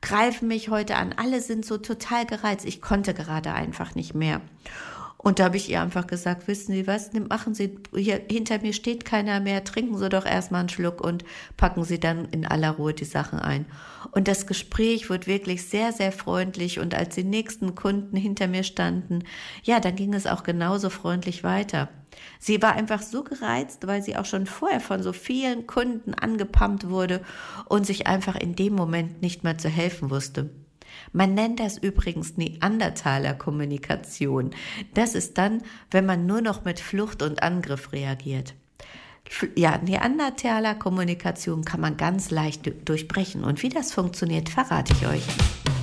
greifen mich heute an, alle sind so total gereizt. Ich konnte gerade einfach nicht mehr. Und da habe ich ihr einfach gesagt, wissen Sie was, machen Sie, hier hinter mir steht keiner mehr, trinken Sie doch erstmal einen Schluck und packen Sie dann in aller Ruhe die Sachen ein. Und das Gespräch wurde wirklich sehr, sehr freundlich und als die nächsten Kunden hinter mir standen, ja, dann ging es auch genauso freundlich weiter. Sie war einfach so gereizt, weil sie auch schon vorher von so vielen Kunden angepammt wurde und sich einfach in dem Moment nicht mehr zu helfen wusste. Man nennt das übrigens Neandertaler-Kommunikation. Das ist dann, wenn man nur noch mit Flucht und Angriff reagiert. Ja, Neandertaler-Kommunikation kann man ganz leicht durchbrechen. Und wie das funktioniert, verrate ich euch.